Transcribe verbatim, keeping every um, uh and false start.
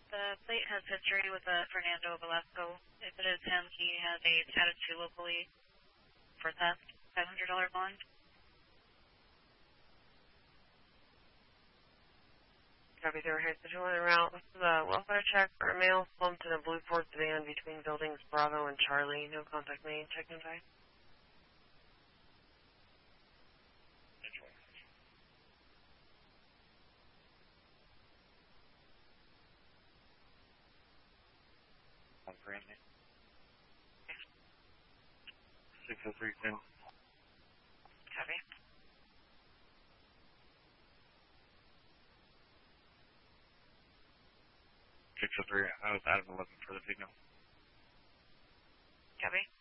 The plate has history with a Fernando Velasco. If it is him, he has a tattoo locally for theft, five hundred dollars bond. Copy, they were here signaling around. This is a welfare check for a male slumped in a blue Ford sedan between buildings Bravo and Charlie. No contact made. Check and tie. One for Andy. six oh three ten. Copy. six oh three, I was out of eleven for the signal. Copy.